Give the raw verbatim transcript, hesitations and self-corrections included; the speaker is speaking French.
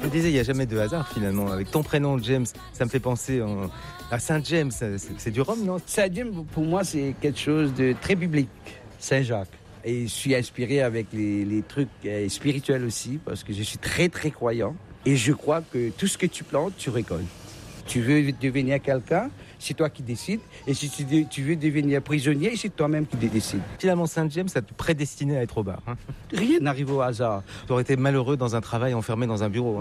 Je me disais, il n'y a jamais de hasard finalement. Avec ton prénom, James, ça me fait penser en... à Saint James. C'est, c'est du Rhum, non? Saint James, pour moi, c'est quelque chose de très biblique. Saint-Jacques. Et je suis inspiré avec les, les trucs euh, spirituels aussi, parce que je suis très, très croyant. Et je crois que tout ce que tu plantes, tu récoltes. Tu veux devenir quelqu'un, c'est toi qui décides. Et si tu, de, tu veux devenir prisonnier, c'est toi-même qui décides. Finalement, Saint James, ça te prédestinait à être au bar. Hein. Rien n'arrive au hasard. Tu aurais été malheureux dans un travail enfermé dans un bureau. Hein.